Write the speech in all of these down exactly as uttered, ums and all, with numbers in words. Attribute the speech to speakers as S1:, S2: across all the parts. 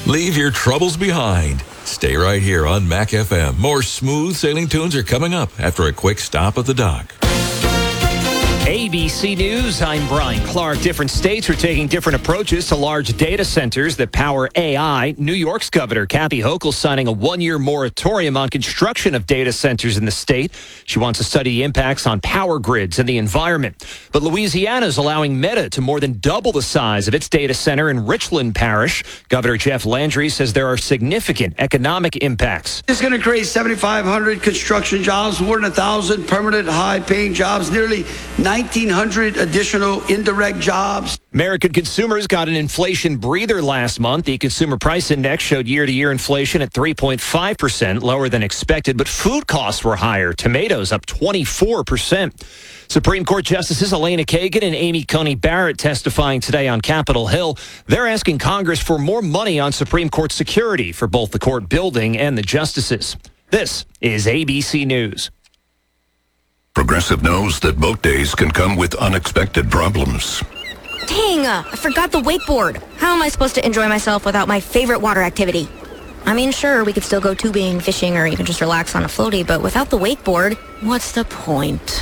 S1: Leave your troubles behind. Stay right here on Mac F M. More smooth sailing tunes are coming up after a quick stop at the dock.
S2: A B C News, I'm Brian Clark. Different states are taking different approaches to large data centers that power A I. New York's Governor Kathy Hochul signing a one-year moratorium on construction of data centers in the state. She wants to study the impacts on power grids and the environment. But Louisiana's allowing Meta to more than double the size of its data center in Richland Parish. Governor Jeff Landry says there are significant economic impacts.
S3: It's going to create seventy-five hundred construction jobs, more than one thousand permanent high-paying jobs, nearly nineteen hundred additional indirect jobs.
S2: American consumers got an inflation breather last month. The Consumer Price Index showed year-to-year inflation at three point five percent, lower than expected, but food costs were higher. Tomatoes up twenty-four percent. Supreme Court Justices Elena Kagan and Amy Coney Barrett testifying today on Capitol Hill. They're asking Congress for more money on Supreme Court security for both the court building and the justices. This is A B C News.
S4: Progressive knows that boat days can come with unexpected problems.
S5: Dang, uh, I forgot the wakeboard. How am I supposed to enjoy myself without my favorite water activity? I mean, sure, we could still go tubing, fishing, or even just relax on a floaty, but without the wakeboard, what's the point?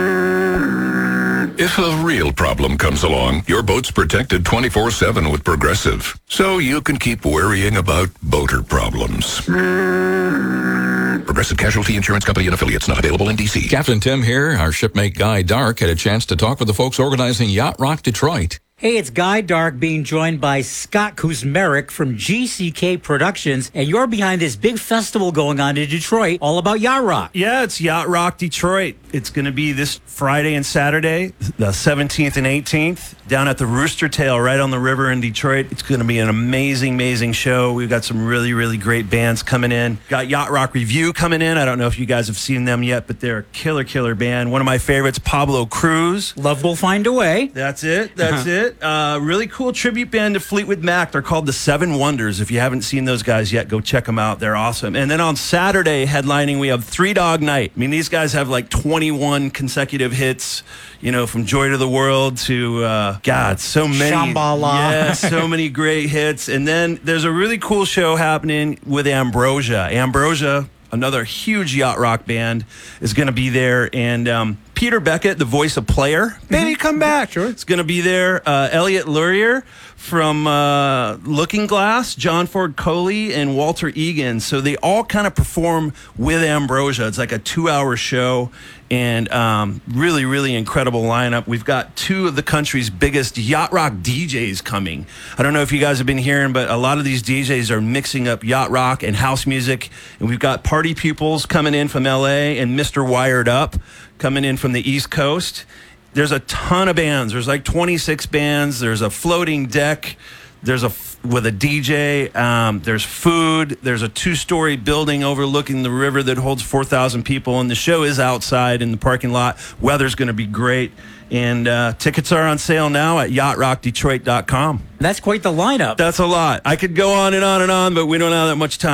S4: If a real problem comes along, your boat's protected twenty-four seven with Progressive, so you can keep worrying about boater problems. Progressive Casualty Insurance Company and affiliates, not available in D C.
S1: Captain Tim here. Our shipmate Guy Dark had a chance to talk with the folks organizing Yacht Rock Detroit.
S6: Hey, it's Guy Dark being joined by Scott Kuzmarek from G C K Productions, and you're behind this big festival going on in Detroit all about Yacht Rock.
S7: Yeah, it's Yacht Rock Detroit. It's going to be this Friday and Saturday, the seventeenth and eighteenth, down at the Rooster Tail right on the river in Detroit. It's going to be an amazing, amazing show. We've got some really, really great bands coming in. Got Yacht Rock Review coming in. I don't know if you guys have seen them yet, but they're a killer, killer band. One of my favorites, Pablo Cruz.
S6: Love will find a way.
S7: That's it. That's it. Uh, really cool tribute band to Fleetwood Mac. They're called the Seven Wonders. If you haven't seen those guys yet, go check them out. They're awesome. And then on Saturday, headlining, we have Three Dog Night. I mean, these guys have like twenty-one consecutive hits, you know, from Joy to the World to, uh, God, so many.
S6: Shambhala.
S7: Yeah, so many great hits. And then there's a really cool show happening with Ambrosia. Ambrosia, another huge yacht rock band, is going to be there. And um, Peter Beckett, the voice of Player, baby, come back.
S6: Sure.
S7: It's going to be there. Uh, Elliot Laurier from uh, Looking Glass, John Ford Coley, and Walter Egan. So they all kind of perform with Ambrosia. It's like a two-hour show, and um, really, really incredible lineup. We've got two of the country's biggest yacht rock D Js coming. I don't know if you guys have been hearing, but a lot of these D Js are mixing up yacht rock and house music. And we've got Party Pupils coming in from L A and Mister Wired Up coming in from the East Coast. There's a ton of bands. There's like twenty-six bands. There's a floating deck. There's a with a D J. Um, there's food. There's a two-story building overlooking the river that holds four thousand people. And the show is outside in the parking lot. Weather's going to be great. And uh, tickets are on sale now at yacht rock detroit dot com.
S6: That's quite the lineup.
S7: That's a lot. I could go on and on and on, but we don't have that much time.